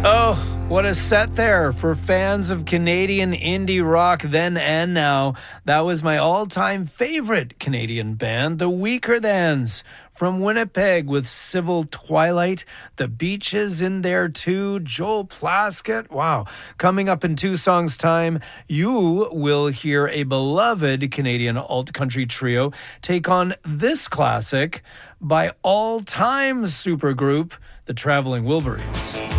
Oh, what a set there for fans of Canadian indie rock then and now. That was my all-time favorite Canadian band, the Weakerthans, from Winnipeg with Civil Twilight. The Beaches in there too. Joel Plaskett. Wow. Coming up in 2 songs' time, you will hear a beloved Canadian alt-country trio take on this classic by all-time supergroup, the Traveling Wilburys.